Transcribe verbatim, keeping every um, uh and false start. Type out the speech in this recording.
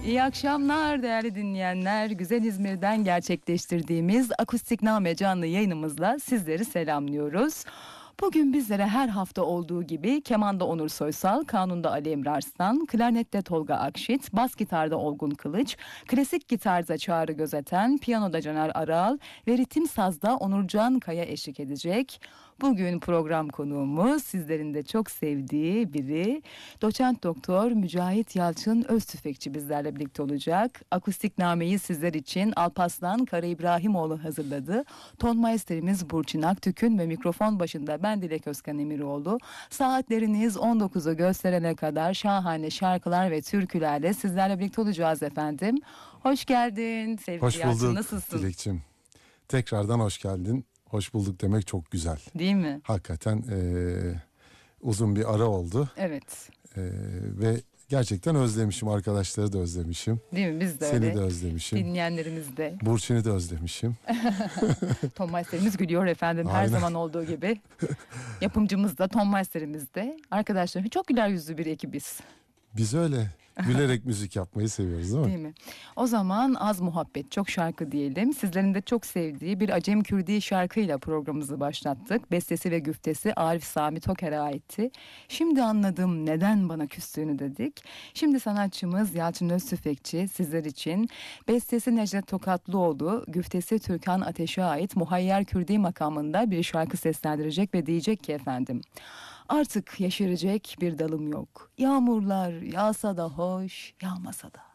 İyi akşamlar değerli dinleyenler. Güzel İzmir'den gerçekleştirdiğimiz Akustikname canlı yayınımızla sizleri selamlıyoruz. Bugün bizlere her hafta olduğu gibi kemanda Onur Soysal, kanunda Ali Emre Arslan, klarnette Tolga Akşit, bas gitarda Olgun Kılıç, klasik gitarda Çağrı Gözeten, piyanoda Caner Aral ve ritim sazda Onurcan Kaya eşlik edecek. Bugün program konuğumuz sizlerin de çok sevdiği biri, doçent doktor Mücahit Yalçın Öztüfekçi bizlerle birlikte olacak. Akustiknameyi sizler için Alparslan Kara İbrahimoğlu hazırladı. Tonmeisterimiz Burçin Aktükün ve mikrofon başında ben Dilek Özkan Emiroğlu. Saatleriniz on dokuzu gösterene kadar şahane şarkılar ve türkülerle sizlerle birlikte olacağız efendim. Hoş geldin sevgili Hoş Yalçın, bulduk nasılsın? Dilekçim. Tekrardan hoş geldin. Hoş bulduk demek çok güzel. Değil mi? Hakikaten e, uzun bir ara oldu. Evet. E, ve gerçekten özlemişim. Arkadaşları da özlemişim. Değil mi? Biz de Seni öyle. de özlemişim. Dinleyenlerimiz de. Burçin'i de özlemişim. Tonmeisterimiz gülüyor efendim her Aynen. zaman olduğu gibi. Yapımcımız da Tonmeisterimiz de. Arkadaşlar çok güler yüzlü bir ekibiz. Biz öyle gülerek müzik yapmayı seviyoruz değil mi? Değil mi? O zaman az muhabbet çok şarkı diyelim. Sizlerin de çok sevdiği bir Acem Kürdi şarkıyla programımızı başlattık. Bestesi ve güftesi Arif Sami Toker'e aitti. Şimdi anladım neden bana küstüğünü dedik. Şimdi sanatçımız Yalçın Öztüfekçi sizler için bestesi Necdet Tokatlıoğlu, güftesi Türkan Ateş'e ait Muhayyer Kürdi makamında bir şarkı seslendirecek ve diyecek ki efendim: artık yeşerecek bir dalım yok. Yağmurlar yağsa da hoş, yağmasa da.